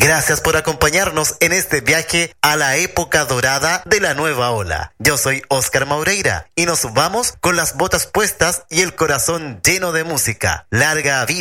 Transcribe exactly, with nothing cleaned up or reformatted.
Gracias por acompañarnos en este viaje a la época dorada de la nueva ola. Yo soy Oscar Maureira y nos vamos con las botas puestas y el corazón lleno de música. Larga vida